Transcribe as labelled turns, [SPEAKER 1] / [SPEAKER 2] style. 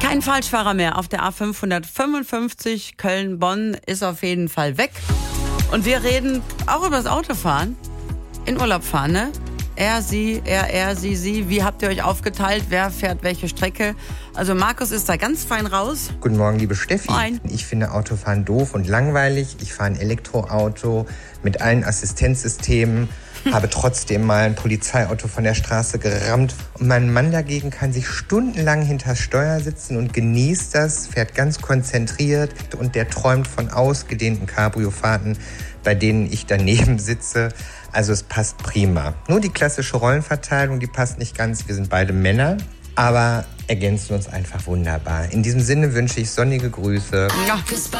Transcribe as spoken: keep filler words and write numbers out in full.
[SPEAKER 1] Kein Falschfahrer mehr auf der A fünfhundertfünfundfünfzig. Köln-Bonn ist auf jeden Fall weg. Und wir reden auch über das Autofahren. In Urlaub fahren, ne? Er, sie, er, er, sie, sie. Wie habt ihr euch aufgeteilt? Wer fährt welche Strecke? Also Markus ist da ganz fein raus.
[SPEAKER 2] Guten Morgen, liebe Steffi.
[SPEAKER 1] Moin.
[SPEAKER 2] Ich finde Autofahren doof und langweilig. Ich fahre ein Elektroauto mit allen Assistenzsystemen, habe trotzdem mal ein Polizeiauto von der Straße gerammt. Und mein Mann dagegen kann sich stundenlang hinter das Steuer sitzen und genießt das, fährt ganz konzentriert und der träumt von ausgedehnten Cabrio-Fahrten, bei denen ich daneben sitze. Also es passt prima. Nur die klassische Rollenverteilung, die passt nicht ganz. Wir sind beide Männer, aber ergänzen uns einfach wunderbar. In diesem Sinne wünsche ich sonnige Grüße.
[SPEAKER 1] Ja.